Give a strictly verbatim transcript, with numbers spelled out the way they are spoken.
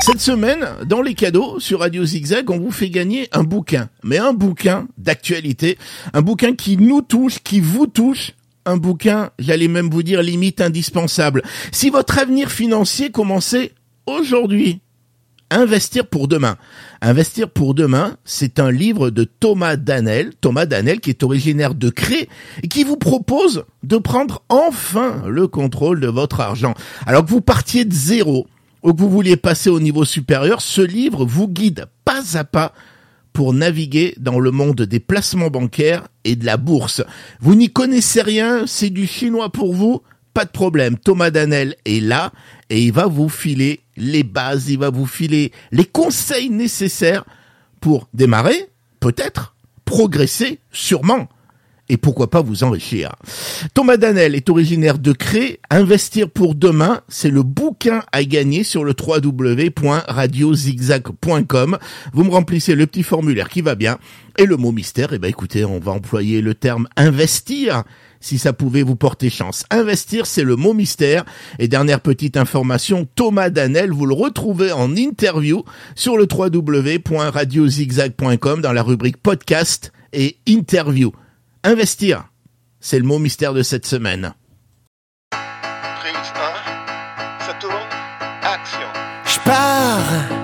Cette semaine, dans les cadeaux sur Radio Zigzag, on vous fait gagner un bouquin. Mais un bouquin d'actualité, un bouquin qui nous touche, qui vous touche. Un bouquin, j'allais même vous dire, limite indispensable. Si votre avenir financier commençait aujourd'hui, Investir pour demain. Investir pour demain, c'est un livre de Thomas Danel, Thomas Danel qui est originaire de Cré et qui vous propose de prendre enfin le contrôle de votre argent. Alors que vous partiez de zéro ou que vous vouliez passer au niveau supérieur, ce livre vous guide pas à pas pour naviguer dans le monde des placements bancaires et de la bourse. Vous n'y connaissez rien, c'est du chinois pour vous, pas de problème. Thomas Danel est là et il va vous filer les bases, il va vous filer les conseils nécessaires pour démarrer, peut-être, progresser, sûrement, et pourquoi pas vous enrichir. Thomas Danel est originaire de Cré. Investir pour demain, c'est le bouquin à gagner sur le w w w point radio zigzag point com. Vous me remplissez le petit formulaire qui va bien. Et le mot mystère, eh ben écoutez, on va employer le terme investir, si ça pouvait vous porter chance. Investir, c'est le mot mystère. Et dernière petite information, Thomas Danel, vous le retrouvez en interview sur le w w w point radio zigzag point com dans la rubrique podcast et interview. Investir, c'est le mot mystère de cette semaine.